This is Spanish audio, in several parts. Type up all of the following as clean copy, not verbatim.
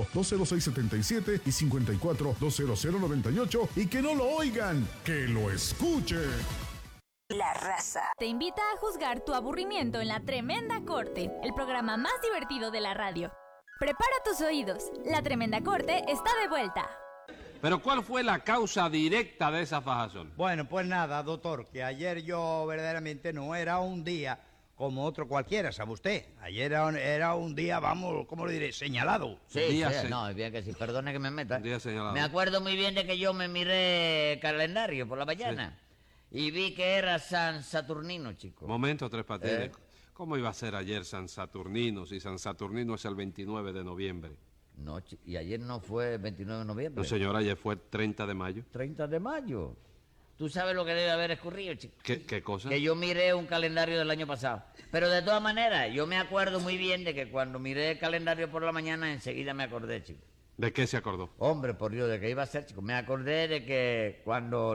54-206-77 y 54-200-98 y que no lo oigan, que lo escuchen. La Raza te invita a juzgar tu aburrimiento en La Tremenda Corte, el programa más divertido de la radio. Prepara tus oídos, La Tremenda Corte está de vuelta. ¿Pero cuál fue la causa directa de esa fajazón? Bueno, pues nada, doctor, que ayer yo verdaderamente no era un día como otro cualquiera, ¿sabe usted? Ayer era un día, vamos, ¿cómo le diré? Señalado. Sí, no, es bien que sí, perdone que me meta. Un día señalado. Me acuerdo muy bien de que yo me miré el calendario por la mañana y vi que era San Saturnino, chico. Momento, Tres Patines. ¿Cómo iba a ser ayer San Saturnino si San Saturnino es el 29 de noviembre? No, y ayer no fue 29 de noviembre. No, señor, ayer fue 30 de mayo. 30 de mayo. ¿Tú sabes lo que debe haber escurrido, chico? ¿Qué cosa? Que yo miré un calendario del año pasado. Pero de todas maneras, yo me acuerdo muy bien de que cuando miré el calendario por la mañana, enseguida me acordé, chico. ¿De qué se acordó? Hombre, por Dios, ¿de qué iba a ser, chico? Me acordé de que cuando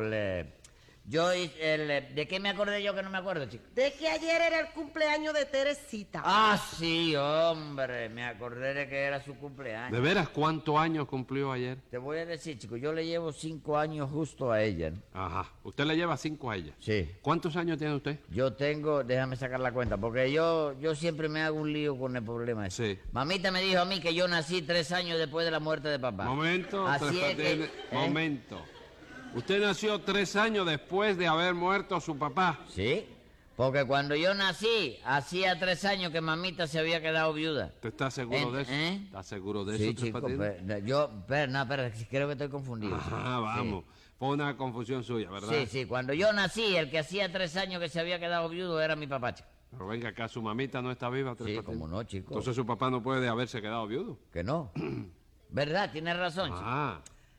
¿de qué me acordé yo que no me acuerdo, chico? De que ayer era el cumpleaños de Teresita. Ah, sí, hombre, me acordé de que era su cumpleaños. ¿De veras cuántos años cumplió ayer? Te voy a decir, chico, yo le llevo 5 años justo a ella, ¿no? Ajá, usted le lleva 5 a ella. Sí. ¿Cuántos años tiene usted? Yo tengo, déjame sacar la cuenta, porque yo siempre me hago un lío con el problema ese. Sí. Mamita me dijo a mí que yo nací 3 años después de la muerte de papá. Momento, Así Tres es que, Patines, momento. Usted nació 3 años después de haber muerto su papá. Sí, porque cuando yo nací, hacía 3 años que mamita se había quedado viuda. ¿Usted está seguro de eso? ¿Está seguro de Sí, eso, Tres chico, Patines? espera, creo que estoy confundido. Ajá, vamos. Sí. Fue una confusión suya, ¿verdad? Sí, cuando yo nací, el que hacía 3 años que se había quedado viudo era mi papá, chico. Pero venga acá, su mamita no está viva, Tres Sí, Patines. cómo no, chico. Entonces su papá no puede haberse quedado viudo. Que no. ¿Verdad? Tienes razón, chico. Ah,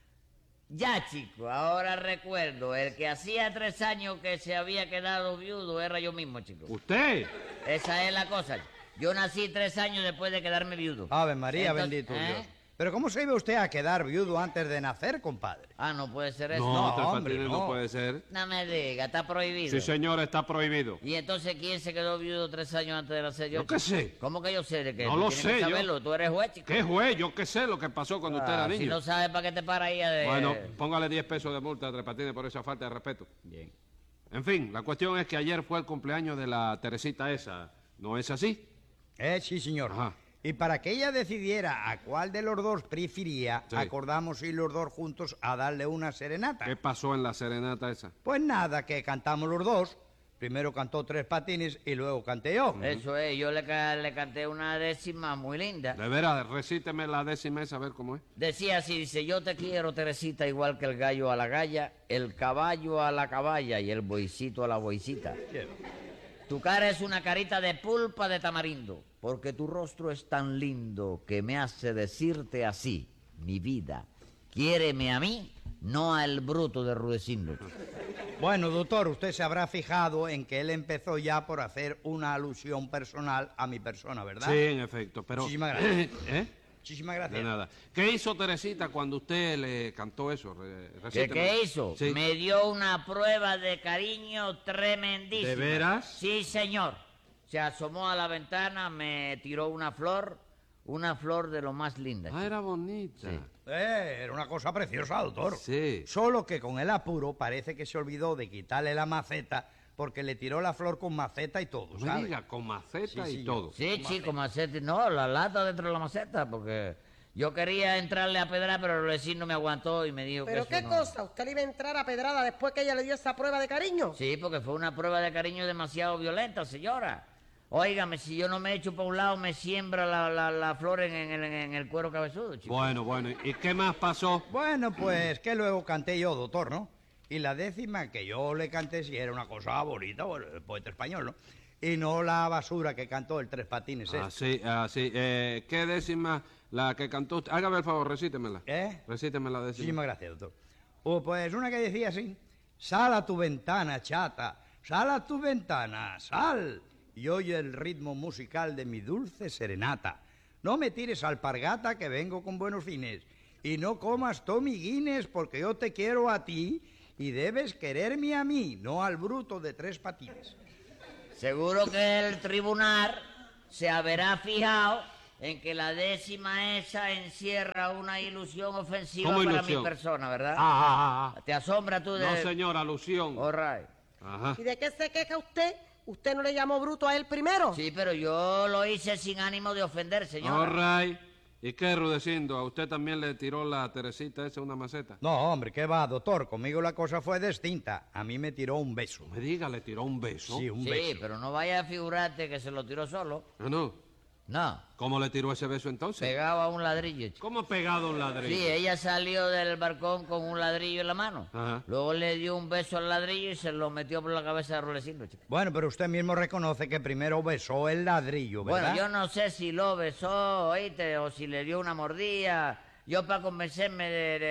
Ya, chico, ahora recuerdo, el que hacía 3 años que se había quedado viudo era yo mismo, chico. ¿usted? Esa es la cosa. Yo nací 3 años después de quedarme viudo. Ave María, Entonces, bendito Dios. Pero ¿cómo se iba usted a quedar viudo antes de nacer, compadre? Ah, no puede ser eso. No, No, Tres hombre, Patines, no. no puede ser. No me diga, está prohibido. Sí, señor, está prohibido. ¿Y entonces quién se quedó viudo 3 años antes de nacer yo? Yo qué sé. ¿Cómo que yo sé de qué? No Tú lo tienes sé, que yo. saberlo. Tú eres juez, chico. ¿Qué juez? Yo qué sé lo que pasó cuando usted era niño. Si no sabes, ¿para qué te para ahí? Bueno, póngale 10 pesos de multa a Tres Patines por esa falta de respeto. Bien. En fin, la cuestión es que ayer fue el cumpleaños de la Teresita esa. ¿No es así? Sí, señor. Ajá. Y para que ella decidiera a cuál de los dos prefería, Sí. acordamos ir los dos juntos a darle una serenata. ¿Qué pasó en la serenata esa? Pues nada, que cantamos los dos. Primero cantó Tres Patines y luego canté yo. Eso es, yo le canté una décima muy linda. De veras, recíteme la décima esa, a ver cómo es. Decía así, dice, yo te quiero, Teresita, igual que el gallo a la galla, el caballo a la caballa y el boicito a la boicita. Tu cara es una carita de pulpa de tamarindo, porque tu rostro es tan lindo que me hace decirte así, mi vida, quiéreme a mí, no al bruto de Rudecindo. Bueno, doctor, usted se habrá fijado en que él empezó ya por hacer una alusión personal a mi persona, ¿verdad? Sí, en efecto, pero... Muchísimas gracias. ¿Eh? Muchísimas gracias. De nada. ¿Qué hizo Teresita cuando usted le cantó eso? ¿Qué hizo? Sí. Me dio una prueba de cariño tremendísima. ¿De veras? Sí, señor. Se asomó a la ventana, me tiró una flor de lo más linda. Ah, era bonita. Sí. Era una cosa preciosa, doctor. Sí. Solo que con el apuro parece que se olvidó de quitarle la maceta porque le tiró la flor con maceta y todo, No ¿sabe? me diga, con maceta Sí, y sí, todo. Sí, chico, maceta. No, la lata dentro de la maceta, porque yo quería entrarle a pedrar, pero el vecino me aguantó y me dijo ¿Pero que qué eso no. cosa? ¿Usted le iba a entrar a pedrada después que ella le dio esa prueba de cariño? Sí, porque fue una prueba de cariño demasiado violenta, señora. Óigame, si yo no me echo para un lado, me siembra la flor en el cuero cabezudo, chico. Bueno, ¿y qué más pasó? Bueno, pues que luego canté yo, doctor, ¿no? Y la décima que yo le canté sí era una cosa bonita, bueno, el poeta español, ¿no? Y no la basura que cantó el Tres Patines. Así. ¿Qué décima la que cantó usted? Hágame el favor, recítemela. Recíteme la décima. Muchísimas gracias, doctor. Pues una que decía así: sal a tu ventana, chata, sal a tu ventana, sal, y oye el ritmo musical de mi dulce serenata. No me tires alpargata que vengo con buenos fines, y no comas Tommy Guinness porque yo te quiero a ti y debes quererme a mí, no al bruto de Tres Patines. Seguro que el tribunal se habrá fijado en que la décima esa encierra una ilusión ofensiva ¿Cómo para ilusión? mi persona, ¿verdad? Ah. ¿Te asombra tú de...? No, señor, alusión. All right. Ajá. ¿Y de qué se queja usted? ¿Usted no le llamó bruto a él primero? Sí, pero yo lo hice sin ánimo de ofender, señora. All right. ¿Y qué, Rudecindo? ¿A usted también le tiró la Teresita esa una maceta? No, hombre, ¿qué va, doctor? Conmigo la cosa fue distinta. A mí me tiró un beso. Me diga, le tiró un beso. Sí, un Sí, beso. pero no vaya a figurarte que se lo tiró solo. Ah, no. No, ¿Cómo le tiró ese beso entonces? pegado a un ladrillo, chico. ¿Cómo pegado un ladrillo? Sí, ella salió del balcón con un ladrillo en la mano. Ajá. Luego le dio un beso al ladrillo y se lo metió por la cabeza de Rudecindo, chico. Bueno, pero usted mismo reconoce que primero besó el ladrillo, ¿verdad? Bueno, yo no sé si lo besó, ¿oíste? O si le dio una mordida. Yo para convencerme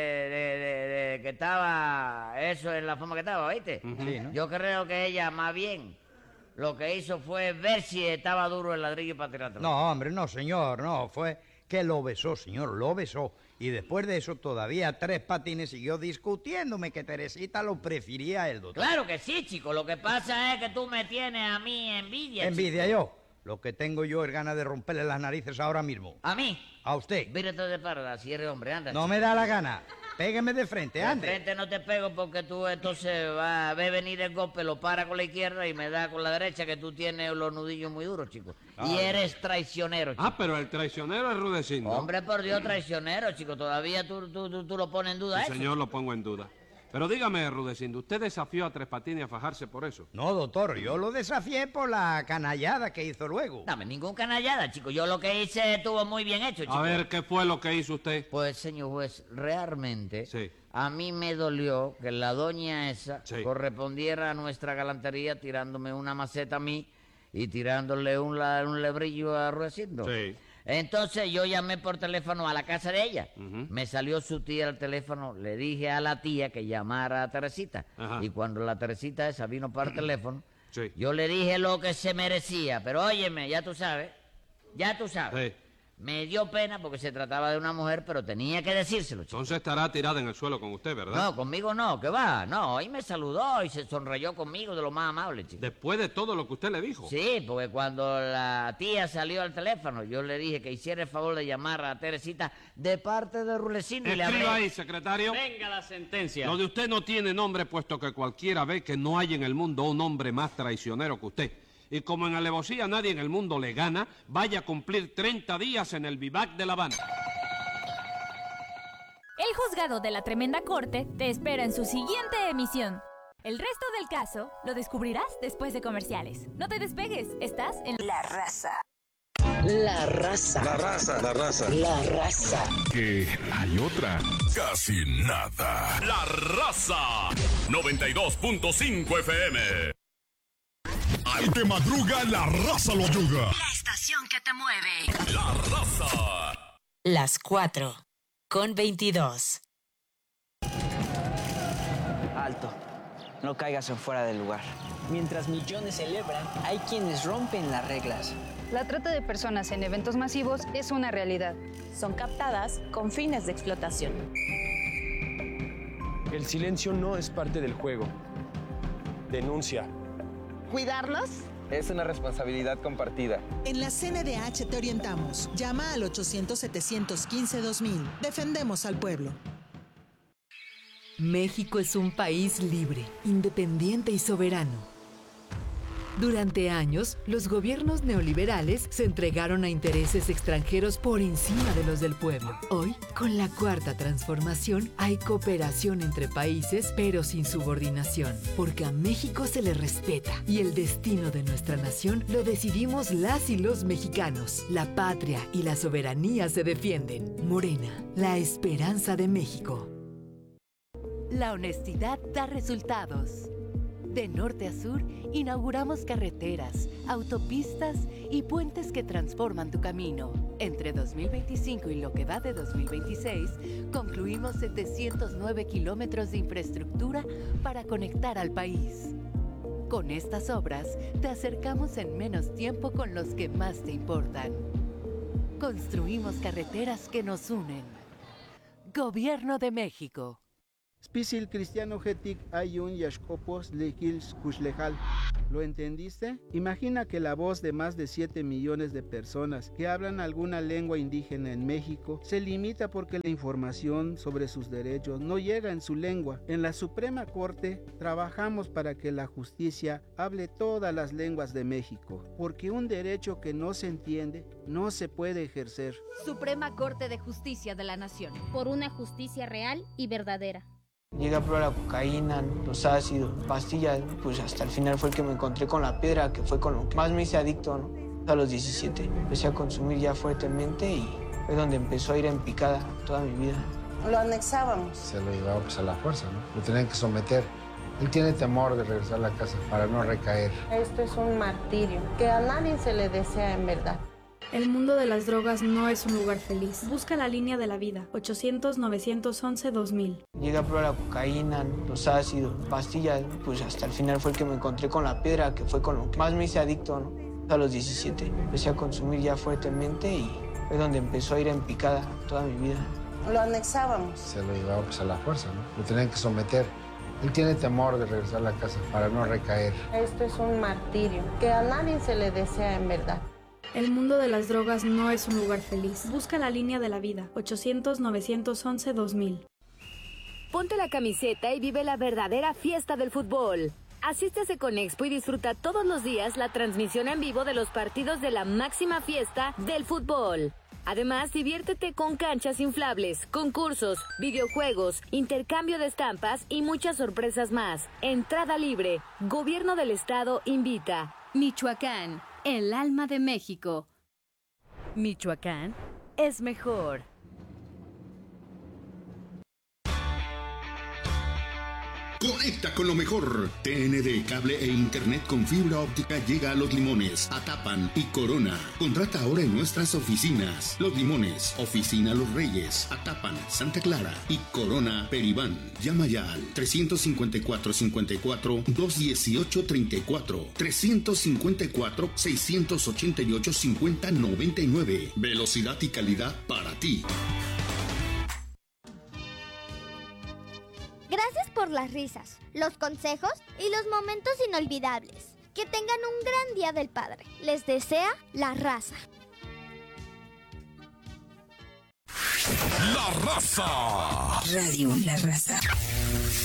de que estaba eso en la forma que estaba, ¿oíste? Sí, ¿no? Yo creo que ella más bien lo que hizo fue ver si estaba duro el ladrillo para tirarlo. No, hombre, no, señor, no. Fue que lo besó, señor, lo besó. Y después de eso todavía Tres Patines siguió discutiéndome que Teresita lo prefería a él, doctor. Claro que sí, chico. Lo que pasa es que tú me tienes a mí envidia, Envidia yo. Lo que tengo yo es ganas de romperle las narices ahora mismo. chico. ¿A mí? A usted. Vírate de parada, si eres hombre, anda. No me da la gana. Pégueme de frente, De ande. frente no te pego porque tú entonces vas a ver venir el golpe, lo para con la izquierda y me da con la derecha, que tú tienes los nudillos muy duros, chico. Y eres traicionero, chico. Ah, pero el traicionero es Rudecindo. Hombre, por Dios, traicionero, chico. Todavía tú lo pones en duda Sí, eso. señor, lo pongo en duda. Pero dígame, Rudecindo, ¿usted desafió a Tres Patines a fajarse por eso? No, doctor, yo lo desafié por la canallada que hizo luego. Dame ningún canallada, chico. Yo lo que hice estuvo muy bien hecho, chico. A ver, ¿qué fue lo que hizo usted? Pues, señor juez, realmente Sí. a mí me dolió que la doña esa Sí. correspondiera a nuestra galantería tirándome una maceta a mí y tirándole un lebrillo a Rudecindo. Sí. Entonces yo llamé por teléfono a la casa de ella. Ujú. Me salió su tía al teléfono, le dije a la tía que llamara a Teresita. Ajá. Y cuando la Teresita esa vino para el teléfono, Sí. yo le dije lo que se merecía. Pero óyeme, ya tú sabes. Sí. Me dio pena porque se trataba de una mujer, pero tenía que decírselo, chico. Entonces estará tirada en el suelo con usted, ¿verdad? No, conmigo no, ¿qué va? No, y me saludó y se sonrayó conmigo de lo más amable, chico. Después de todo lo que usted le dijo. Sí, porque cuando la tía salió al teléfono, yo le dije que hiciera el favor de llamar a Teresita de parte de Rudecindo y le Escriba hablé. ahí, secretario. Venga la sentencia. Lo de usted no tiene nombre, puesto que cualquiera ve que no hay en el mundo un hombre más traicionero que usted. Y como en alevosía nadie en el mundo le gana, vaya a cumplir 30 días en el vivac de La Habana. El juzgado de la Tremenda Corte te espera en su siguiente emisión. El resto del caso lo descubrirás después de comerciales. No te despegues, estás en La raza. La raza. La raza, la raza. La raza. Que hay otra. Casi nada. La raza. 92.5 FM. Al que madruga, la raza lo ayuda. La estación que te mueve. La raza. Las 4:22. Alto. No caigas en fuera del lugar. Mientras millones celebran, hay quienes rompen las reglas. La trata de personas en eventos masivos es una realidad. Son captadas con fines de explotación. El silencio no es parte del juego. Denuncia. ¿Cuidarlos? Es una responsabilidad compartida. En la CNDH te orientamos. Llama al 800-715-2000. Defendemos al pueblo. México es un país libre, independiente y soberano. Durante años, los gobiernos neoliberales se entregaron a intereses extranjeros por encima de los del pueblo. Hoy, con la Cuarta Transformación, hay cooperación entre países, pero sin subordinación, porque a México se le respeta y el destino de nuestra nación lo decidimos las y los mexicanos. La patria y la soberanía se defienden. Morena, la esperanza de México. La honestidad da resultados. De norte a sur, inauguramos carreteras, autopistas y puentes que transforman tu camino. Entre 2025 y lo que va de 2026, concluimos 709 kilómetros de infraestructura para conectar al país. Con estas obras, te acercamos en menos tiempo con los que más te importan. Construimos carreteras que nos unen. Gobierno de México. Spisil cristiano getic ayun yashkopos lekils kushlejal. ¿Lo entendiste? Imagina que la voz de más de 7 millones de personas que hablan alguna lengua indígena en México se limita porque la información sobre sus derechos no llega en su lengua. En la Suprema Corte trabajamos para que la justicia hable todas las lenguas de México, porque un derecho que no se entiende no se puede ejercer. Suprema Corte de Justicia de la Nación. Por una justicia real y verdadera. Llegué a probar la cocaína, los ácidos, pastillas, pues hasta el final fue el que me encontré con la piedra, que fue con lo que más me hice adicto, ¿no? A los 17 empecé a consumir ya fuertemente y fue donde empezó a ir en picada toda mi vida. Lo anexábamos. Se lo llevaba pues a la fuerza, ¿no? Lo tenían que someter. Él tiene temor de regresar a la casa para no recaer. Esto es un martirio que a nadie se le desea en verdad. El mundo de las drogas no es un lugar feliz. Busca la línea de la vida. 800-911-2000. Llegué a probar la cocaína, los ácidos, pastillas, pues hasta el final fue el que me encontré con la piedra, que fue con lo que más me hice adicto, ¿no? A los 17 empecé a consumir ya fuertemente y fue donde empezó a ir en picada toda mi vida. Lo anexábamos. Se lo llevaba pues a la fuerza, ¿no? Lo tenían que someter. Él tiene temor de regresar a la casa para no recaer. Esto es un martirio que a nadie se le desea en verdad. El mundo de las drogas no es un lugar feliz. Busca la línea de la vida. 800-911-2000. Ponte la camiseta y vive la verdadera fiesta del fútbol. Asístese con Expo y disfruta todos los días la transmisión en vivo de los partidos de la máxima fiesta del fútbol. Además, diviértete con canchas inflables, concursos, videojuegos, intercambio de estampas y muchas sorpresas más. Entrada libre. Gobierno del Estado invita. Michoacán, el alma de México. Michoacán es mejor. Conecta con lo mejor. TND, cable e internet con fibra óptica llega a Los Limones, Atapan y Corona. Contrata ahora en nuestras oficinas. Los Limones, Oficina Los Reyes, Atapan, Santa Clara y Corona, Peribán. Llama ya al 354-54-218-34, 354-688-5099. Velocidad y calidad para ti. Gracias por las risas, los consejos y los momentos inolvidables. Que tengan un gran Día del Padre. Les desea La Raza. La Raza. Radio La Raza.